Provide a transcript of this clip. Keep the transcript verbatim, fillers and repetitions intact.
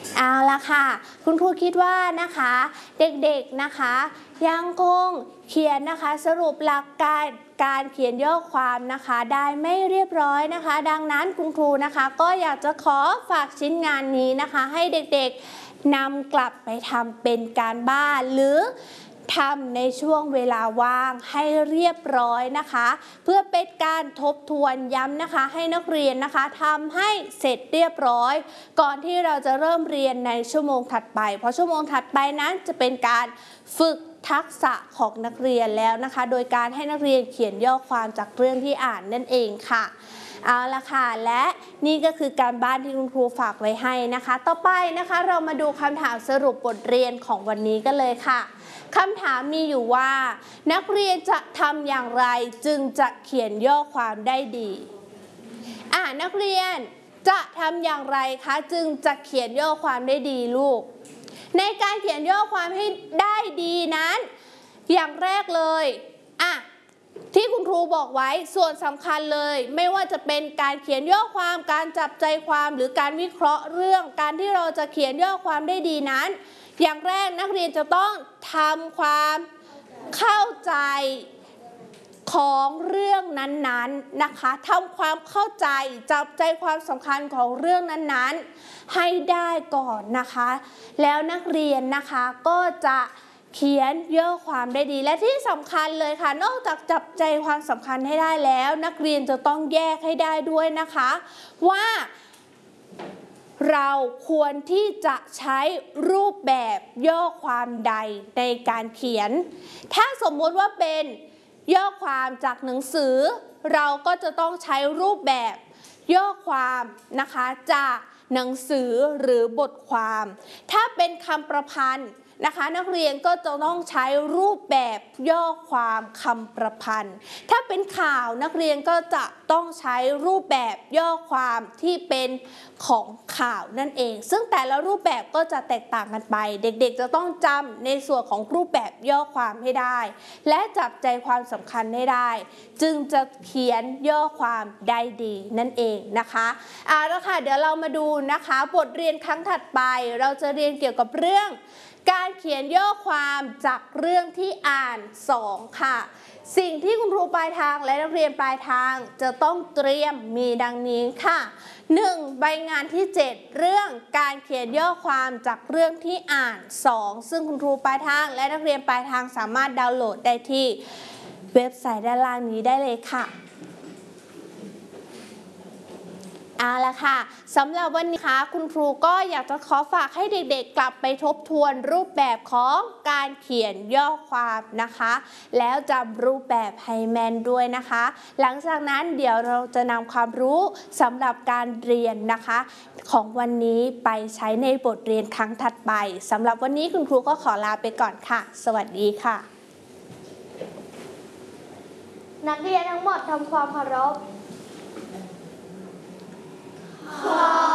เอาละค่ะคุณครูคิดว่านะคะเด็กๆนะคะยังคงเขียนนะคะสรุปหลักการการเขียนย่อความนะคะได้ไม่เรียบร้อยนะคะดังนั้นคุณครูนะคะก็อยากจะขอฝากชิ้นงานนี้นะคะให้เด็กๆนำกลับไปทำเป็นการบ้านหรือทำในช่วงเวลาว่างให้เรียบร้อยนะคะเพื่อเป็นการทบทวนย้ำนะคะให้นักเรียนนะคะทำให้เสร็จเรียบร้อยก่อนที่เราจะเริ่มเรียนในชั่วโมงถัดไปเพราะชั่วโมงถัดไปนั้นจะเป็นการฝึกทักษะของนักเรียนแล้วนะคะโดยการให้นักเรียนเขียนย่อความจากเรื่องที่อ่านนั่นเองค่ะเอาละค่ะและนี่ก็คือการบ้านที่คุณครูฝากไว้ให้นะคะต่อไปนะคะเรามาดูคำถามสรุปบทเรียนของวันนี้กันเลยค่ะคำถามมีอยู่ว่านักเรียนจะทำอย่างไรจึงจะเขียนย่อความได้ดีอ่านักเรียนจะทำอย่างไรคะจึงจะเขียนย่อความได้ดีลูกในการเขียนย่อความให้ได้ดีนั้นอย่างแรกเลยอ่ะที่คุณครูบอกไว้ส่วนสำคัญเลยไม่ว่าจะเป็นการเขียนย่อความการจับใจความหรือการวิเคราะห์เรื่องการที่เราจะเขียนย่อความได้ดีนั้นอย่างแรกนักเรียนจะต้องทำความเข้าใจของเรื่องนั้นๆนะคะทำความเข้าใจจับใจความสำคัญของเรื่องนั้นๆให้ได้ก่อนนะคะแล้วนักเรียนนะคะก็จะเขียนย่อความได้ดีและที่สำคัญเลยค่ะนอกจากจับใจความสำคัญให้ได้แล้วนักเรียนจะต้องแยกให้ได้ด้วยนะคะว่าเราควรที่จะใช้รูปแบบย่อความใดในการเขียนถ้าสมมุติว่าเป็นย่อความจากหนังสือเราก็จะต้องใช้รูปแบบย่อความนะคะจากหนังสือหรือบทความถ้าเป็นคำประพันธ์นะคะนักเรียนก็จะต้องใช้รูปแบบย่อความคำประพันธ์ถ้าเป็นข่าวนักเรียนก็จะต้องใช้รูปแบบย่อความที่เป็นของข่าวนั่นเองซึ่งแต่ละรูปแบบก็จะแตกต่างกันไปเด็กๆจะต้องจำในส่วนของรูปแบบย่อความให้ได้และจับใจความสำคัญให้ได้จึงจะเขียนย่อความได้ดีนั่นเองนะคะเอาละค่ะเดี๋ยวเรามาดูนะคะบทเรียนครั้งถัดไปเราจะเรียนเกี่ยวกับเรื่องการเขียนย่อความจากเรื่องที่อ่านสองค่ะสิ่งที่คุณครูปลายทางและนักเรียนปลายทางจะต้องเตรียมมีดังนี้ค่ะหนึ่งใบงานที่เจ็ดเรื่องการเขียนย่อความจากเรื่องที่อ่านสองซึ่งคุณครูปลายทางและนักเรียนปลายทางสามารถดาวน์โหลดได้ที่เว็บไซต์ด้านล่างนี้ได้เลยค่ะเอาละค่ะสำหรับวันนี้ค่ะคุณครูก็อยากจะขอฝากให้เด็กๆกลับไปทบทวนรูปแบบของการเขียนย่อความนะคะแล้วจำรูปแบบให้แม่นด้วยนะคะหลังจากนั้นเดี๋ยวเราจะนำความรู้สำหรับการเรียนนะคะของวันนี้ไปใช้ในบทเรียนครั้งถัดไปสำหรับวันนี้คุณครูก็ขอลาไปก่อนค่ะสวัสดีค่ะนักเรียนทั้งหมดทำความเคารพขอ